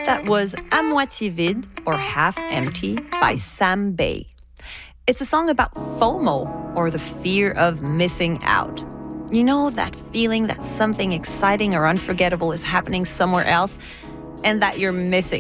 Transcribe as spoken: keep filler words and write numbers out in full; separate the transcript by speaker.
Speaker 1: That was À moitié vide, or Half Empty, by Sam Bay. It's a song about FOMO, or the fear of missing out. You know that feeling that something exciting or unforgettable is happening somewhere else and that you're missing